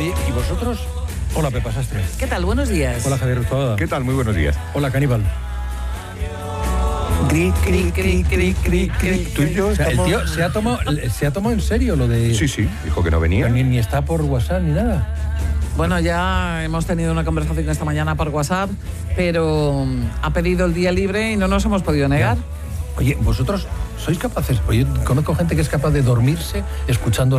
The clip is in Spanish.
Oye, ¿y vosotros? Hola, Pepa Sastre. ¿Qué tal? Buenos días. Hola, Javier Ruzuaga. ¿Qué tal? Muy buenos días. Hola, Caníbal. Cri, cri, cri, cri, cri, cri. Tú y yo O sea, estamos... el tío se ha tomado en serio lo de... Sí, dijo que no venía. Ni está por WhatsApp ni nada. Bueno, ya hemos tenido una conversación esta mañana por WhatsApp, pero ha pedido el día libre y no nos hemos podido negar. Oye, ¿vosotros sois capaces? Oye, conozco gente que es capaz de dormirse escuchando